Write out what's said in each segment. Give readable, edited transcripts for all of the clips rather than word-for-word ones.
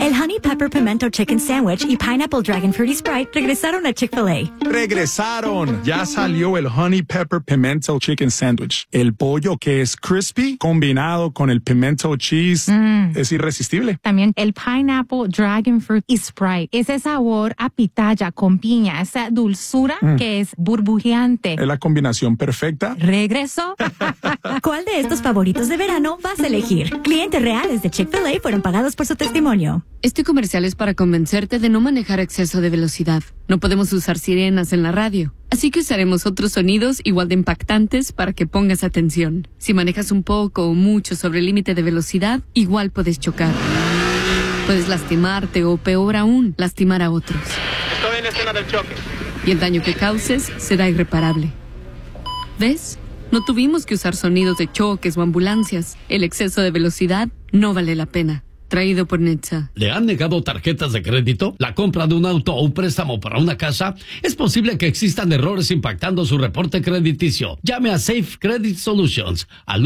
El Honey Pepper Pimento Chicken Sandwich y Pineapple Dragon Fruity Sprite regresaron a Chick-fil-A. ¡Regresaron! Ya salió el Honey Pepper Pimento Chicken Sandwich. El pollo que es crispy combinado con el pimento cheese es irresistible. También el Pineapple Dragon Fruit y Sprite. Ese sabor a pitaya con piña, esa dulzura que es burbujeante. Es la combinación perfecta. ¿Regresó? ¿Cuál de estos favoritos de verano vas a elegir? Clientes reales de Chick-fil-A fueron pagados por su testimonio. Este comercial es para convencerte de no manejar a exceso de velocidad. No podemos usar sirenas en la radio, así que usaremos otros sonidos igual de impactantes para que pongas atención. Si manejas un poco o mucho sobre el límite de velocidad, igual puedes chocar. Puedes lastimarte o, peor aún, lastimar a otros. Estoy en la escena del choque. Y el daño que causes será irreparable. ¿Ves? No tuvimos que usar sonidos de choques o ambulancias. El exceso de velocidad no vale la pena. Traído por Netza. ¿Le han negado tarjetas de crédito? ¿La compra de un auto o un préstamo para una casa? Es posible que existan errores impactando su reporte crediticio. Llame a Safe Credit Solutions al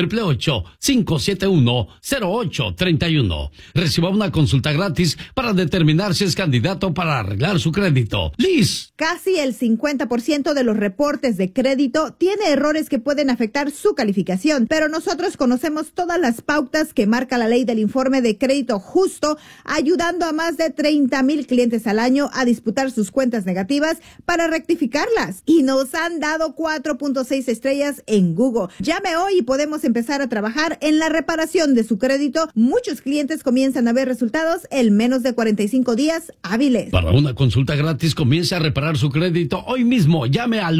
1-888-571-0831. Reciba una consulta gratis para determinar si es candidato para arreglar su crédito. Liz. Casi el 50% de los reportes de crédito tiene errores que pueden afectar su calificación, pero nosotros conocemos todas las pautas que marca la ley del informe de crédito justo, ayudando a más de 30,000 clientes al año a disputar sus cuentas negativas para rectificarlas. Y nos han dado 4.6 estrellas en Google. Llame hoy y podemos empezar a trabajar en la reparación de su crédito. Muchos clientes comienzan a ver resultados en menos de 45 días hábiles. Para una consulta gratis, comience a reparar su crédito hoy mismo. Llame al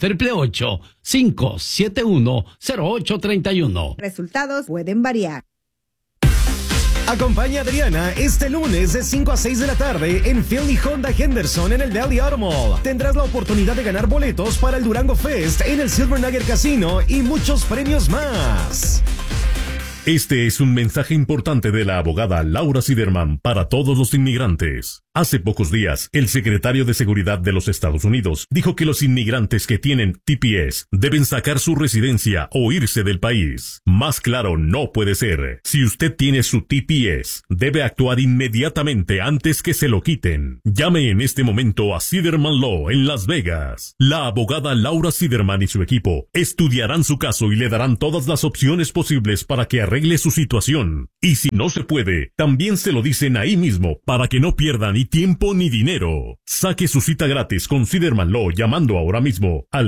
1-888-571-0831. Resultados pueden variar. Acompaña a Adriana este lunes de 5 a 6 de la tarde en Philly Honda Henderson en el Valley Auto Mall. Tendrás la oportunidad de ganar boletos para el Durango Fest en el Silver Nugget Casino y muchos premios más. Este es un mensaje importante de la abogada Laura Siderman para todos los inmigrantes. Hace pocos días, el secretario de Seguridad de los Estados Unidos dijo que los inmigrantes que tienen TPS deben sacar su residencia o irse del país. Más claro no puede ser. Si usted tiene su TPS, debe actuar inmediatamente antes que se lo quiten. Llame en este momento a Siderman Law en Las Vegas. La abogada Laura Siderman y su equipo estudiarán su caso y le darán todas las opciones posibles para que arregle su situación. Y si no se puede, también se lo dicen ahí mismo para que no pierdan ni tiempo ni dinero. Saque su cita gratis con Siderman Law llamando ahora mismo al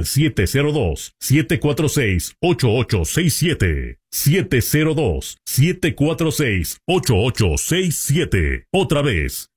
702-746-8867. 702-746-8867. Otra vez,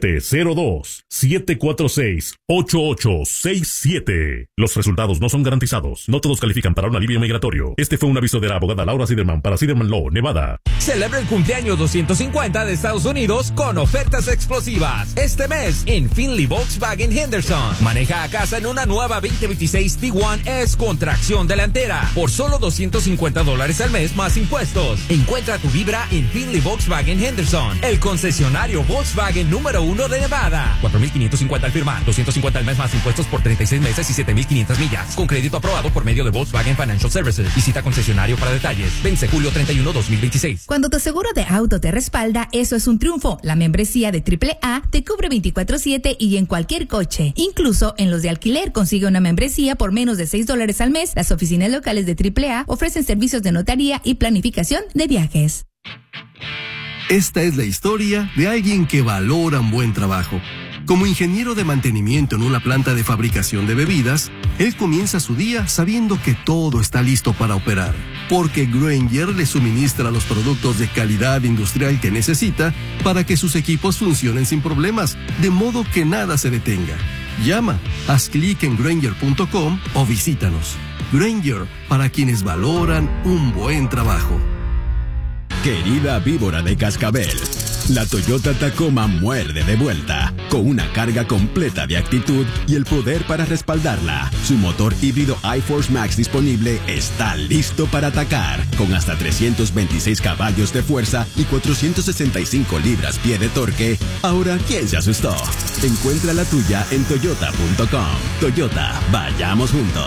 702-746-8867. Los resultados no son garantizados. No todos califican para un alivio migratorio. Este fue un aviso de la abogada Laura Siderman para Siderman Law, Nevada. Celebra el cumpleaños 250 de Estados Unidos con ofertas explosivas. Este mes en Findlay Volkswagen Henderson. Maneja a casa en una nueva 2026 T1S con tracción delantera por solo $250 al mes más impuestos. Encuentra tu vibra en Findlay Volkswagen Henderson, el concesionario Volkswagen número 1 de Nevada. $4,550 al firmar, $250 al mes más impuestos por 36 meses y 7,500 millas. Con crédito aprobado por medio de Volkswagen Financial Services. Visita concesionario para detalles. Vence julio 31, 2026. Cuando tu seguro de auto te respalda, eso es un triunfo. La membresía de AAA te cubre 24/7 y en cualquier coche. Incluso en los de alquiler, consigue una membresía por menos de $6 al mes. Las oficinas locales de AAA ofrecen servicios de notaría y planificación de viajes. Esta es la historia de alguien que valora un buen trabajo. Como ingeniero de mantenimiento en una planta de fabricación de bebidas, él comienza su día sabiendo que todo está listo para operar, porque Grainger le suministra los productos de calidad industrial que necesita para que sus equipos funcionen sin problemas, de modo que nada se detenga. Llama, haz clic en Grainger.com o visítanos. Grainger, para quienes valoran un buen trabajo. Querida víbora de cascabel, la Toyota Tacoma muerde de vuelta, con una carga completa de actitud y el poder para respaldarla. Su motor híbrido iForce Max disponible está listo para atacar, con hasta 326 caballos de fuerza y 465 libras-pie de torque. Ahora, ¿quién se asustó? Encuentra la tuya en toyota.com. Toyota, vayamos juntos.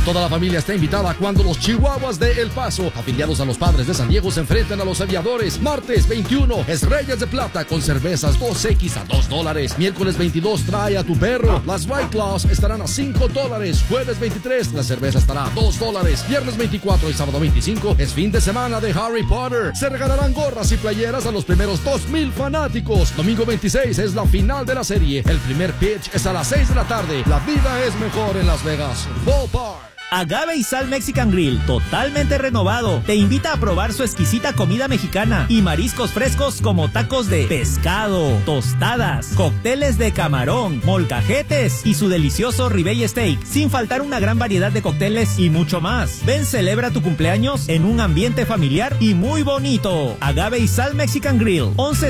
Toda la familia está invitada cuando los Chihuahuas de El Paso, afiliados a los Padres de San Diego, se enfrentan a los Aviadores. Martes 21 es Reyes de Plata con cervezas 2X a $2. Miércoles 22 trae a tu perro. Las White Claws estarán a $5. Jueves 23 la cerveza estará a $2. Viernes 24 y sábado 25 es fin de semana de Harry Potter. Se regalarán gorras y playeras a los primeros 2,000 fanáticos. Domingo 26 es la final de la serie. El primer pitch es a las 6 de la tarde. La vida es mejor en Las Vegas. Ballpark. Agave y Sal Mexican Grill, totalmente renovado, te invita a probar su exquisita comida mexicana y mariscos frescos como tacos de pescado, tostadas, cócteles de camarón, molcajetes y su delicioso ribeye steak, sin faltar una gran variedad de cócteles y mucho más. Ven, celebra tu cumpleaños en un ambiente familiar y muy bonito. Agave y Sal Mexican Grill,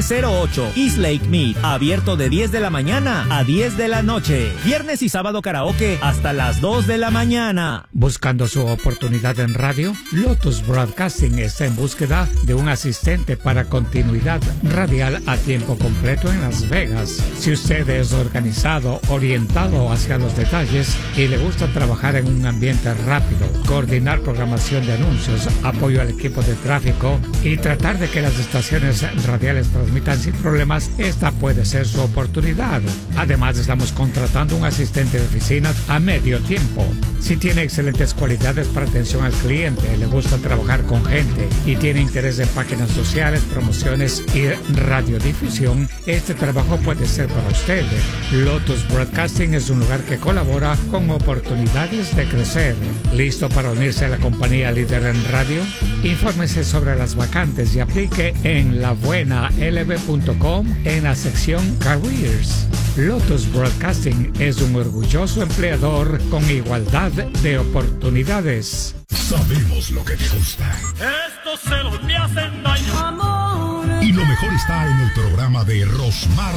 1108 East Lake Mead, abierto de 10 de la mañana a 10 de la noche. Viernes y sábado karaoke hasta las 2 de la mañana. ¿Buscando su oportunidad en radio? Lotus Broadcasting está en búsqueda de un asistente para continuidad radial a tiempo completo en Las Vegas. Si usted es organizado, orientado hacia los detalles y le gusta trabajar en un ambiente rápido, coordinar programación de anuncios, apoyo al equipo de tráfico y tratar de que las estaciones radiales transmitan sin problemas, esta puede ser su oportunidad. Además, estamos contratando un asistente de oficina a medio tiempo. Si tiene excelentes cualidades para atención al cliente, le gusta trabajar con gente y tiene interés en páginas sociales, promociones y radiodifusión, este trabajo puede ser para usted. Lotus Broadcasting es un lugar que colabora con oportunidades de crecer. ¿Listo para unirse a la compañía líder en radio? Infórmese sobre las vacantes y aplique en labuenalb.com en la sección Careers. Lotus Broadcasting es un orgulloso empleador con igualdad de oportunidades. Sabemos lo que te gusta. Estos celos me hacen daño. Y lo mejor está en el programa de Rosmar